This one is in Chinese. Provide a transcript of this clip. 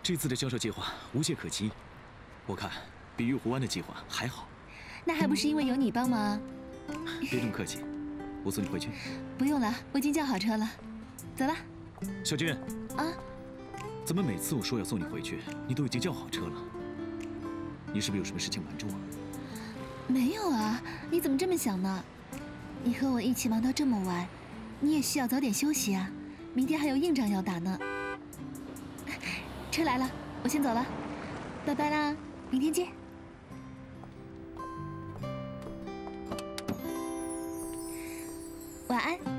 这次的销售计划无懈可击，我看比玉湖湾的计划还好。 那还不是因为有你帮忙？ 别这么客气，我送你回去。 不用了，我已经叫好车了。走了。 小军。 啊？ 怎么每次我说要送你回去，你都已经叫好车了？你是不是有什么事情瞒着我？ 没有啊，你怎么这么想呢？你和我一起忙到这么晚，你也需要早点休息啊。明天还有硬仗要打呢。车来了，我先走了，拜拜啦，明天见。晚安。